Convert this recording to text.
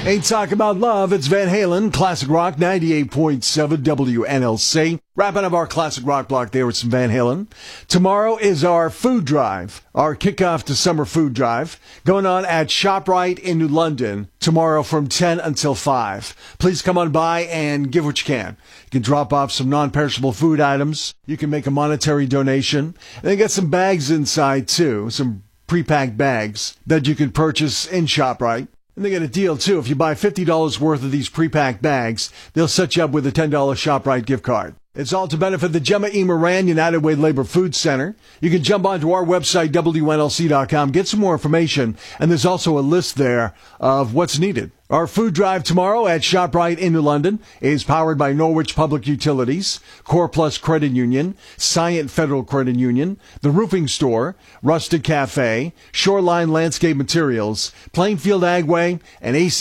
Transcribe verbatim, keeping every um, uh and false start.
Ain't talking about love, it's Van Halen, Classic Rock ninety-eight point seven W N L C. Wrapping up our Classic Rock block there with some Van Halen. Tomorrow is our food drive, our kickoff to summer food drive, going on at ShopRite in New London tomorrow from ten until five. Please come on by and give what you can. You can drop off some non-perishable food items. You can make a monetary donation. And they got some bags inside too, some pre-packed bags that you can purchase in ShopRite. And they got a deal, too. If you buy fifty dollars worth of these pre-packed bags, they'll set you up with a ten dollars ShopRite gift card. It's all to benefit the Gemma E. Moran United Way Labor Food Center. You can jump onto our website, W N L C dot com, get some more information, and there's also a list there of what's needed. Our food drive tomorrow at ShopRite in New London is powered by Norwich Public Utilities, Core Plus Credit Union, Scient Federal Credit Union, The Roofing Store, Rustic Cafe, Shoreline Landscape Materials, Plainfield Agway, and A C